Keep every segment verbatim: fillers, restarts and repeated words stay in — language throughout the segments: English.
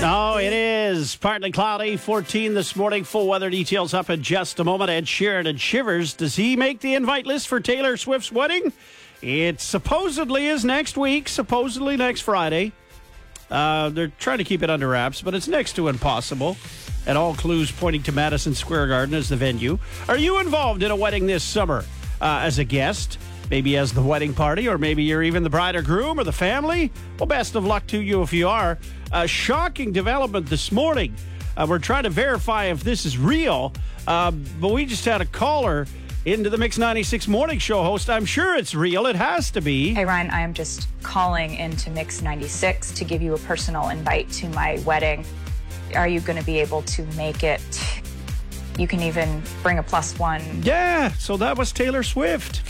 Oh, it is partly cloudy, fourteen this morning. Full weather details up in just a moment. Ed Sheeran and Shivers. Does he make the invite list for Taylor Swift's wedding? It supposedly is next week, supposedly next Friday. Uh, they're trying to keep it under wraps, but it's next to impossible. And all clues pointing to Madison Square Garden as the venue. Are you involved in a wedding this summer uh, as a guest? Maybe as the wedding party, or maybe you're even the bride or groom or the family? Well, best of luck to you if you are. A shocking development this morning. Uh, we're trying to verify if this is real, uh, but we just had a caller into the Mix ninety-six Morning Show host. I'm sure it's real. It has to be. Hey, Ryan, I am just calling into Mix ninety-six to give you a personal invite to my wedding. Are you going to be able to make it? You can even bring a plus one. Yeah, so that was Taylor Swift.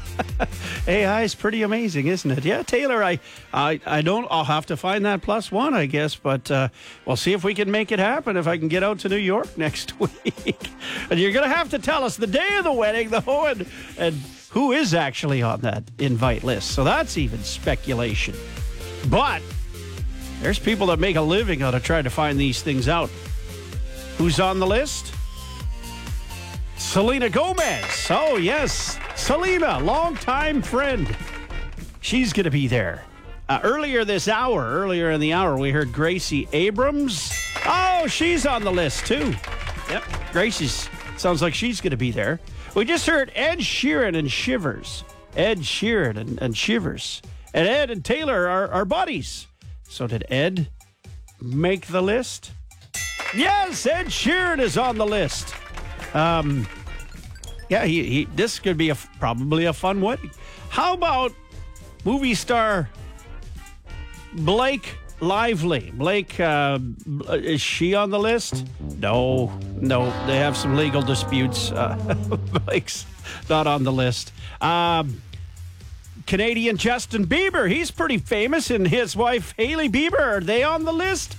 A I is pretty amazing, isn't it? Yeah, Taylor, I, I, I don't. I'll have to find that plus one, I guess. But uh, we'll see if we can make it happen. If I can get out to New York next week, and you're going to have to tell us the day of the wedding, though, and and who is actually on that invite list. So that's even speculation. But there's people that make a living out of trying to find these things out. Who's on the list? Selena Gomez. Oh, yes. Selena, longtime friend. She's going to be there. Uh, earlier this hour, earlier in the hour, we heard Gracie Abrams. Oh, she's on the list, too. Yep. Gracie's sounds like she's going to be there. We just heard Ed Sheeran and Shivers. Ed Sheeran and, and Shivers. And Ed and Taylor are, are buddies. So did Ed make the list? Yes, Ed Sheeran is on the list. Um, yeah, he, he this could be a, probably a fun wedding. How about movie star Blake Lively? Blake, uh, is she on the list? No, no, they have some legal disputes. Uh, Blake's not on the list. Um, Canadian Justin Bieber, he's pretty famous, and his wife Hailey Bieber, are they on the list?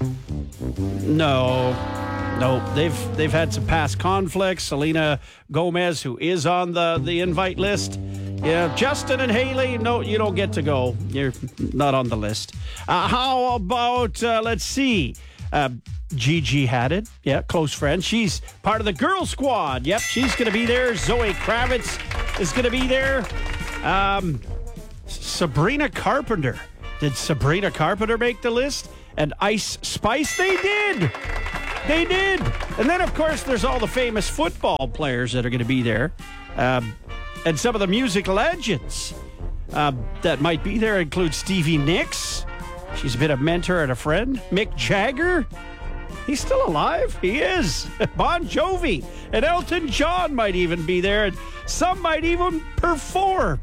No. No, they've they've had some past conflicts. Selena Gomez, who is on the, the invite list. Yeah, Justin and Hailey, no, you don't get to go. You're not on the list. Uh, how about, uh, let's see, uh, Gigi Hadid. Yeah, close friend. She's part of the Girl Squad. Yep, she's going to be there. Zoe Kravitz is going to be there. Um, Sabrina Carpenter. Did Sabrina Carpenter make the list? And Ice Spice, they did. They did. And then, of course, there's all the famous football players that are going to be there. Um, and some of the music legends uh, that might be there include Stevie Nicks. She's been a mentor and a friend. Mick Jagger. He's still alive. He is. Bon Jovi. And Elton John might even be there. And some might even perform.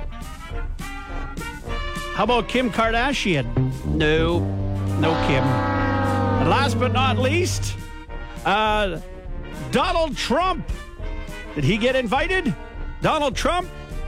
How about Kim Kardashian? No. No Kim. And last but not least, uh, Donald Trump. Did he get invited? Donald Trump?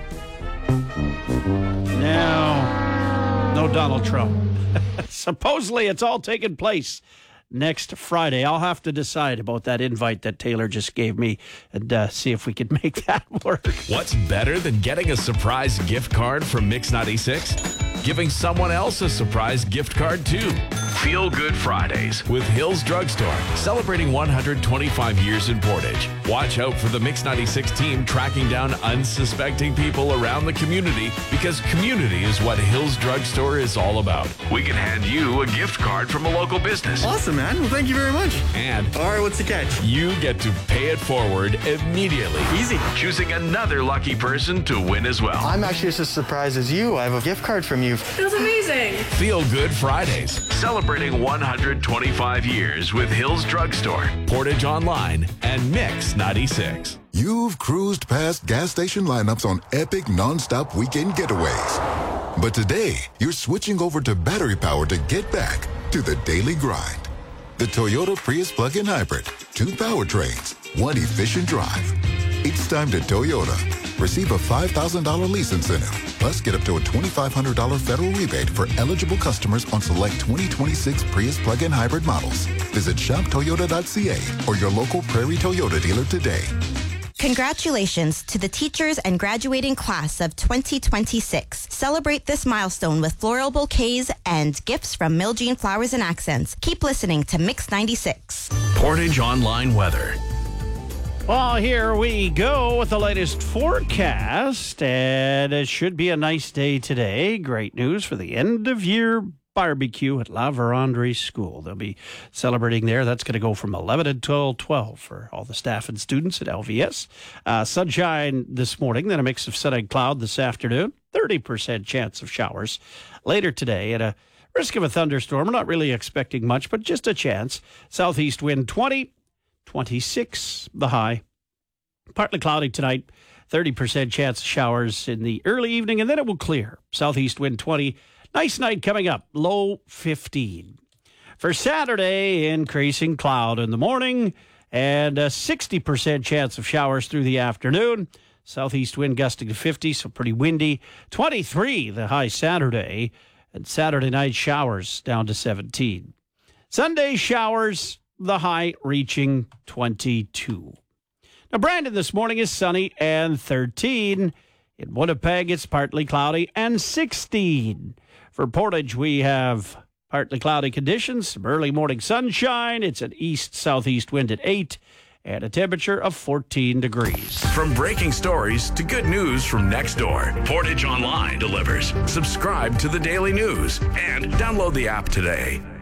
No. No Donald Trump. Supposedly it's all taking place next Friday. I'll have to decide about that invite that Taylor just gave me and uh, see if we can make that work. What's better than getting a surprise gift card from Mix ninety-six? Giving someone else a surprise gift card, too. Feel Good Fridays with Hills Drugstore, celebrating one hundred twenty-five years in Portage. Watch out for the Mix ninety-six team tracking down unsuspecting people around the community, because community is what Hills Drugstore is all about. We can hand you a gift card from a local business. Awesome, man. Well, thank you very much. And all right, what's the catch? You get to pay it forward immediately. Easy. Choosing another lucky person to win as well. I'm actually just as surprised as you. I have a gift card from you. Feels amazing. Feel Good Fridays, celebrating one hundred twenty-five years with Hills Drugstore, Portage Online, and Mix ninety-six. You've cruised past gas station lineups on epic non-stop weekend getaways. But today, you're switching over to battery power to get back to the daily grind. The Toyota Prius plug-in hybrid. Two powertrains, one efficient drive. It's time to Toyota. Receive a five thousand dollars lease incentive. Plus, get up to a twenty-five hundred dollars federal rebate for eligible customers on select twenty twenty-six Prius plug-in hybrid models. Visit shop toyota dot c a or your local Prairie Toyota dealer today. Congratulations to the teachers and graduating class of twenty twenty-six. Celebrate this milestone with floral bouquets and gifts from Miljean Flowers and Accents. Keep listening to Mix ninety-six. Portage Online Weather. Well, here we go with the latest forecast, and it should be a nice day today. Great news for the end of year barbecue at La Vérendrye School. They'll be celebrating there. That's going to go from eleven until twelve for all the staff and students at L V S. Uh, sunshine this morning, then a mix of sun and cloud this afternoon. thirty percent chance of showers later today, and a risk of a thunderstorm. We're not really expecting much, but just a chance. Southeast wind twenty, twenty-six the high. Partly cloudy tonight, thirty percent chance of showers in the early evening, and then it will clear. Southeast wind twenty. Nice night coming up, low fifteen. For Saturday, increasing cloud in the morning and a sixty percent chance of showers through the afternoon. Southeast wind gusting to fifty, so pretty windy. twenty-three the high Saturday, and Saturday night showers down to seventeen. Sunday showers, the high reaching twenty-two. Now, Brandon this morning is sunny and thirteen. In Winnipeg, it's partly cloudy and sixteen. For Portage, we have partly cloudy conditions, some early morning sunshine. It's an east-southeast wind at eight and a temperature of fourteen degrees. From breaking stories to good news from next door, Portage Online delivers. Subscribe to the Daily News and download the app today.